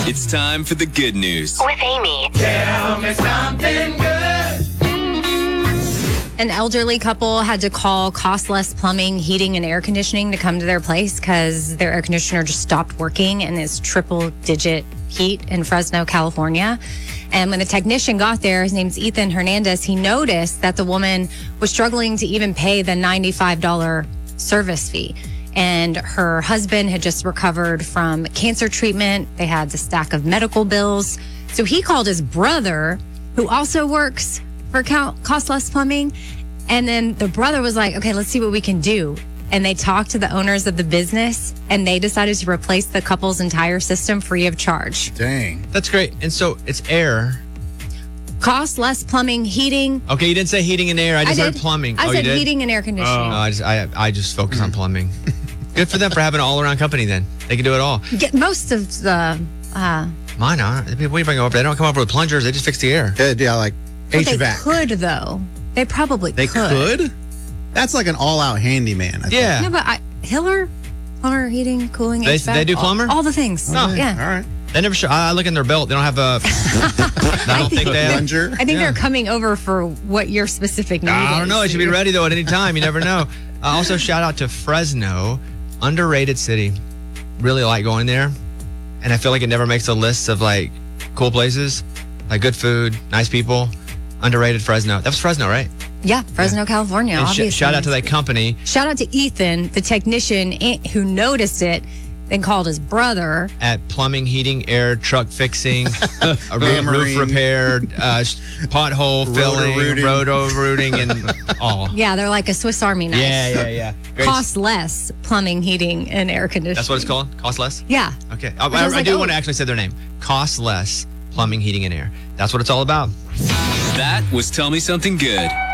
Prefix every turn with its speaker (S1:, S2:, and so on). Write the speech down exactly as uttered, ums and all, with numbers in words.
S1: It's time for the good news
S2: with Amy.
S3: Tell me something good.
S4: An elderly couple had to call Costless Plumbing, Heating, and Air Conditioning to come to their place because their air conditioner just stopped working and is triple-digit heat in Fresno, California. And when the technician got there, his name's Ethan Hernandez, he noticed that the woman was struggling to even pay the ninety-five dollars service fee. And her husband had just recovered from cancer treatment. They had a stack of medical bills. So he called his brother, who also works for Costless Plumbing. And then the brother was like, okay, let's see what we can do. And they talked to the owners of the business, and they decided to replace the couple's entire system free of charge.
S5: Dang.
S6: That's great. And so it's air.
S4: Costless Plumbing, Heating.
S6: Okay, you didn't say heating and air. I just
S4: I
S6: heard
S4: did.
S6: plumbing.
S4: I
S6: oh,
S4: said
S6: you did?
S4: heating and air conditioning.
S6: Oh, I just I, I just focus on plumbing. Good for them for having an all-around company then. They can do it all.
S4: Get most of the... Uh,
S6: Mine aren't. People you bring over, they don't come over with plungers. They just fix the air.
S5: Good, yeah, like
S4: but
S5: H V A C.
S4: they could, though. They probably
S5: They
S4: could.
S5: could? That's like an all-out handyman. I
S6: Yeah.
S4: No, but I, Hiller, plumber, heating, cooling,
S6: They-
S4: H V A C,
S6: they do
S4: all-
S6: plumber?
S4: All, the things.
S6: No.
S4: Yeah.
S5: All right.
S6: They never show. I I look in their belt. They don't have a. I don't think they have.
S5: Plunger.
S4: I think
S6: Yeah.
S4: they're coming over for what your specific need
S6: I don't
S4: is.
S6: know. It should be ready though at any time. You never know. Uh, also, shout out to Fresno, underrated city. Really like going there, and I feel like it never makes a list of like cool places, like good food, nice people. Underrated Fresno. That was Fresno, right?
S4: Yeah, Fresno, California,
S6: And sh-
S4: obviously.
S6: shout out to that company.
S4: Shout out to Ethan, the technician eh, who noticed it, then called his brother.
S6: At plumbing, heating, air, truck fixing, a roof, roof
S5: Hammering.
S6: repair, uh, pothole filling,
S5: Roto-rooting.
S6: roto-rooting, and all.
S4: Yeah, they're like a Swiss Army knife.
S6: Yeah, yeah, yeah. Great.
S4: Cost less plumbing, heating, and air conditioning.
S6: That's what it's called? Cost less?
S4: Yeah.
S6: Okay. I,
S4: was
S6: I, I
S4: like,
S6: do
S4: oh.
S6: want to actually say their name. Cost less plumbing, heating, and air. That's what it's all about.
S1: That was Tell Me Something Good.